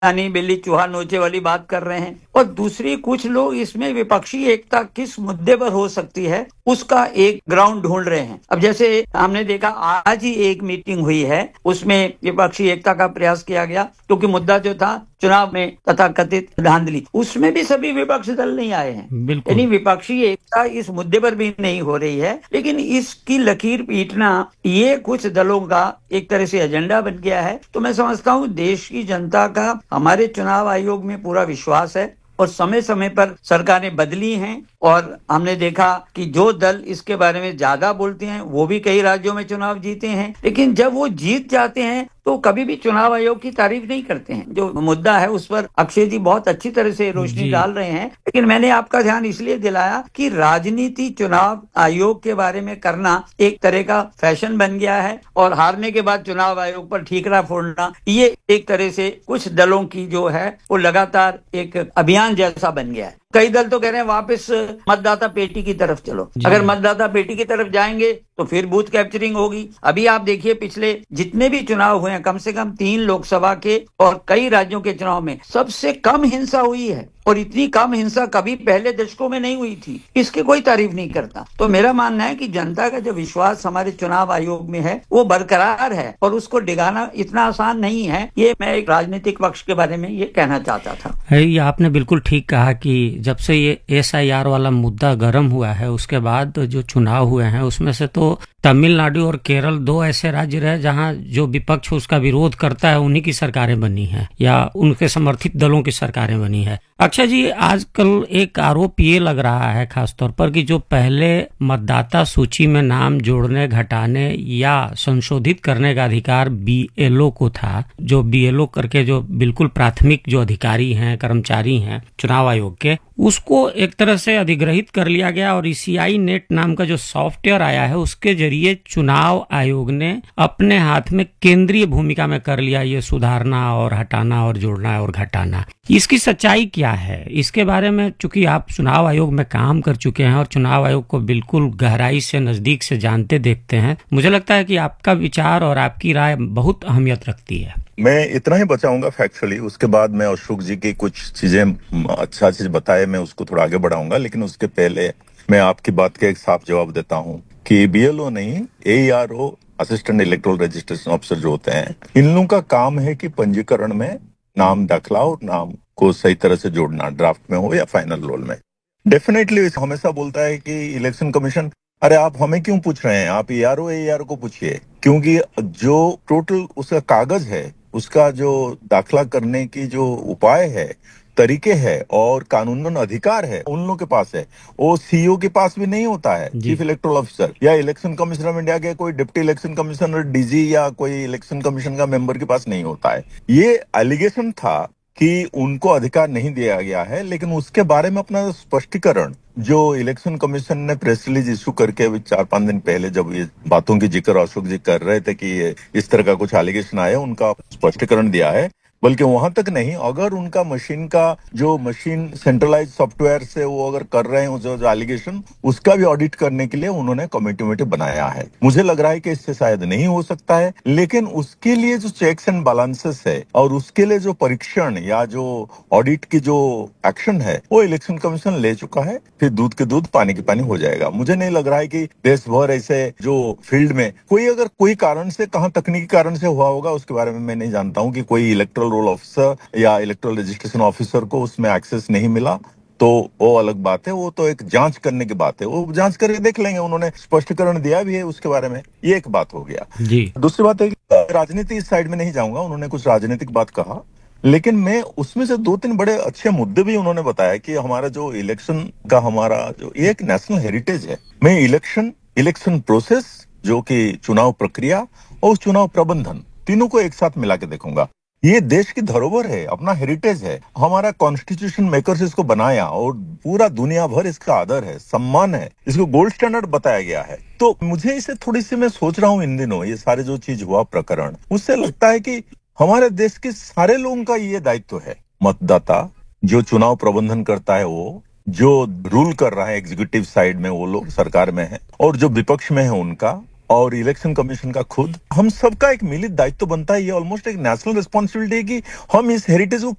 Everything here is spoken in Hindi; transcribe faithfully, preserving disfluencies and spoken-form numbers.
यानी बिल्ली चूहा नोचे वाली बात कर रहे हैं, और दूसरी कुछ लोग इसमें विपक्षी एकता किस मुद्दे पर हो सकती है उसका एक ग्राउंड ढूंढ रहे हैं। अब जैसे हमने देखा आज ही एक मीटिंग हुई है, उसमें विपक्षी एकता का प्रयास किया गया, क्योंकि मुद्दा जो था चुनाव में तथाकथित धांधली, उसमें भी सभी विपक्षी दल नहीं आए हैं। यानी बिल्कुल। विपक्षी एकता इस मुद्दे पर भी नहीं हो रही है, लेकिन इसकी लकीर पीटना ये कुछ दलों का एक तरह से एजेंडा बन गया है। तो मैं समझता हूँ देश की जनता का हमारे चुनाव आयोग में पूरा विश्वास है, और समय समय पर सरकारें बदली हैं, और हमने देखा कि जो दल इसके बारे में ज्यादा बोलते हैं वो भी कई राज्यों में चुनाव जीते हैं, लेकिन जब वो जीत जाते हैं तो कभी भी चुनाव आयोग की तारीफ नहीं करते हैं। जो मुद्दा है उस पर अक्षय जी बहुत अच्छी तरह से रोशनी जी। डाल रहे हैं, लेकिन मैंने आपका ध्यान इसलिए दिलाया कि राजनीति चुनाव आयोग के बारे में करना एक तरह का फैशन बन गया है, और हारने के बाद चुनाव आयोग पर ठीकरा फोड़ना ये एक तरह से कुछ दलों की जो है वो लगातार एक अभियान जैसा बन गया है। कई दल तो कह रहे हैं वापस मतदाता पेटी की तरफ चलो। जी। अगर मतदाता पेटी की तरफ जाएंगे तो फिर बूथ कैप्चरिंग होगी। अभी आप देखिए पिछले जितने भी चुनाव हुए हैं, कम से कम तीन लोकसभा के और कई राज्यों के चुनाव में सबसे कम हिंसा हुई है, और इतनी कम हिंसा कभी पहले दशकों में नहीं हुई थी। इसकी कोई तारीफ नहीं करता। तो मेरा मानना है कि जनता का जो विश्वास हमारे चुनाव आयोग में है वो बरकरार है, और उसको डिगाना इतना आसान नहीं है। ये मैं एक राजनीतिक पक्ष के बारे में ये कहना चाहता था। है, ये आपने बिल्कुल ठीक कहा कि जब से ये एस आई आर वाला मुद्दा गर्म हुआ है उसके बाद जो चुनाव हुए हैं उसमें से तो तमिलनाडु और केरल दो ऐसे राज्य रहे जहां जो विपक्ष उसका विरोध करता है उन्हीं की सरकारें बनी हैं या उनके समर्थित दलों की सरकारें बनी है। अक्षय जी, आजकल एक आरोप ये लग रहा है खासतौर पर कि जो पहले मतदाता सूची में नाम जोड़ने, घटाने या संशोधित करने का अधिकार बी एल ओ को था, जो बी एल ओ करके जो बिल्कुल प्राथमिक जो अधिकारी हैं, कर्मचारी हैं चुनाव आयोग के, उसको एक तरह से अधिग्रहित कर लिया गया, और ई सी आई नेट नाम का जो सॉफ्टवेयर आया है उसके जरिए चुनाव आयोग ने अपने हाथ में केंद्रीय भूमिका में कर लिया ये सुधारना और हटाना और जोड़ना और घटाना। इसकी सच्चाई क्या है? इसके बारे में चूंकि आप चुनाव आयोग में काम कर चुके हैं और चुनाव आयोग को बिल्कुल गहराई से नजदीक से जानते देखते हैं, मुझे लगता है कि आपका विचार और आपकी राय बहुत अहमियत रखती है। मैं इतना ही बचाऊंगा फैक्चुअली, उसके बाद मैं अशोक जी की कुछ चीजें अच्छा चीज बताए मैं उसको थोड़ा आगे बढ़ाऊंगा, लेकिन उसके पहले मैं आपकी बात का एक साफ जवाब देता हूं कि बी एल ओ नहीं, ए E R O, assistant electoral registration officer जो होते हैं, इन लोगों का काम है कि पंजीकरण में नाम दाखिला और नाम को सही तरह से जोड़ना, ड्राफ्ट में हो या फाइनल रोल में। डेफिनेटली हमेशा बोलता है कि इलेक्शन कमीशन, अरे आप हमें क्यों पूछ रहे हैं, आप ई आर ओ, ए ई आर ओ को पूछिए, क्योंकि जो टोटल उसका कागज है, उसका जो दाखिला करने की जो उपाय है, तरीके है और कानूनन अधिकार है उन लोगों के पास है। वो सी ई ओ के पास भी नहीं होता है, चीफ इलेक्टोरल ऑफिसर या इलेक्शन कमिश्नर ऑफ इंडिया के कोई deputy election commissioner, D G या कोई इलेक्शन कमीशन का मेंबर के पास नहीं होता है। ये एलिगेशन था कि उनको अधिकार नहीं दिया गया है, लेकिन उसके बारे में अपना स्पष्टीकरण जो इलेक्शन कमीशन ने प्रेस रिलीज इशू करके अभी चार पांच दिन पहले जब ये बातों की जिक्र अशोक जी कर रहे थे कि ये इस तरह का कुछ एलिगेशन आया, उनका स्पष्टीकरण दिया है। बल्कि वहां तक नहीं, अगर उनका मशीन का जो मशीन सेंट्रलाइज सॉफ्टवेयर से वो अगर कर रहे हैं जो एलिगेशन, उसका भी ऑडिट करने के लिए उन्होंने कमेटी वमेटी बनाया है। मुझे लग रहा है कि इससे शायद नहीं हो सकता है, लेकिन उसके लिए जो चेक्स एंड बैलेंसेस है और उसके लिए जो परीक्षण या जो ऑडिट की जो एक्शन है वो इलेक्शन कमीशन ले चुका है। फिर दूध के दूध पानी के पानी हो जाएगा। मुझे नहीं लग रहा है कि देश भर ऐसे जो फील्ड में कोई अगर कोई कारण से, कहां तकनीकी कारण से हुआ होगा उसके बारे में मैं नहीं जानता हूं कि कोई इलेक्ट्रल रोल ऑफिसर या इलेक्ट्रल रजिस्ट्रेशन ऑफिसर को उसमें एक्सेस नहीं मिला, तो वो अलग बात है। वो तो एक जांच करने की बात है, वो जांच करके देख लेंगे। उन्होंने स्पष्टीकरण दिया भी है उसके बारे में। ये एक बात हो गया जी। दूसरी बात है कि राजनीति इस साइड में नहीं जाऊंगा, उन्होंने कुछ राजनीतिक बात कहा, लेकिन मैं उसमें से दो तीन बड़े अच्छे मुद्दे भी उन्होंने बताया कि हमारा जो इलेक्शन का हमारा जो एक नेशनल हेरिटेज है। मैं इलेक्शन इलेक्शन प्रोसेस जो कि चुनाव प्रक्रिया और चुनाव प्रबंधन तीनों को एक साथ मिला के देखूंगा। ये देश की धरोहर है, अपना हेरिटेज है। हमारा कॉन्स्टिट्यूशन मेकर्स इसको बनाया और पूरा दुनिया भर इसका आदर है, सम्मान है, इसको गोल्ड स्टैंडर्ड बताया गया है। तो मुझे इसे थोड़ी सी, मैं सोच रहा हूँ इन दिनों ये सारे जो चीज हुआ प्रकरण, उससे लगता है कि हमारे देश के सारे लोगों का ये दायित्व है। मतदाता जो चुनाव प्रबंधन करता है, वो जो रूल कर रहा है एग्जीक्यूटिव साइड में, वो लोग सरकार में है, और जो विपक्ष में है उनका, और इलेक्शन कमीशन का खुद, हम सबका एक मिलित दायित्व बनता है, ये ऑलमोस्ट एक नेशनल रिस्पॉन्सिबिलिटी है कि हम इस हेरिटेज को